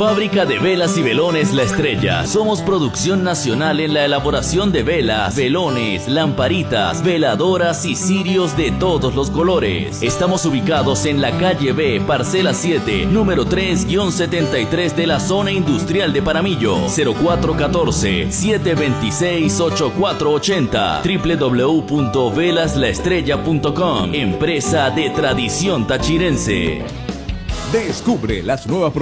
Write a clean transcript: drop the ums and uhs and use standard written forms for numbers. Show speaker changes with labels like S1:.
S1: Fábrica de velas y velones La Estrella. Somos producción nacional en la elaboración de velas, velones, lamparitas, veladoras y cirios de todos los colores. Estamos ubicados en la calle B, parcela 7, número 3-73 de la zona industrial de Paramillo. 0414-726-8480. www.velaslaestrella.com. Empresa de tradición tachirense.
S2: Descubre las nuevas